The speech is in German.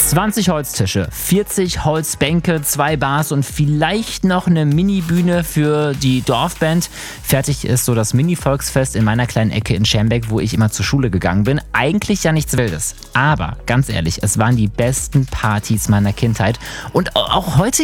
20 Holztische, 40 Holzbänke, 2 Bars und vielleicht noch eine Minibühne für die Dorfband. Fertig ist so das Mini-Volksfest in meiner kleinen Ecke in Schermbeck, wo ich immer zur Schule gegangen bin. Eigentlich ja nichts Wildes. Aber ganz ehrlich, es waren die besten Partys meiner Kindheit. Und auch heute